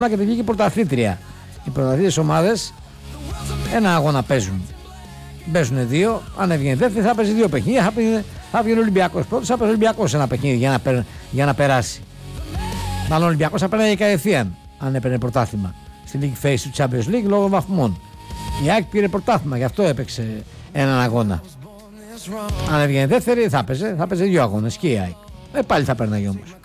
και δεν βγήκε πρωταθλήτρια. Οι πρωταθλήτριες ομάδες ένα αγώνα παίζουν. Παίζουν δύο, αν έβγαινε δεύτερη θα παίζει δύο παιχνίδια. Θα βγει ο Ολυμπιακός πρώτος, θα παίζει ο Ολυμπιακός ένα παιχνίδι για να περάσει. Μάλλον ο Ολυμπιακός θα παίρνει κατευθείαν αν έπαιρνε πρωτάθλημα στη League Phase του Champions League λόγω βαθμών. Η ΑΕΚ πήρε πρωτάθλημα, γι' αυτό έπαιξε έναν αγώνα. Αν έβγαινε δεύτερη θα παίζει δύο αγώνες και η ΑΕΚ. Πάλι θα παίρναγε όμως.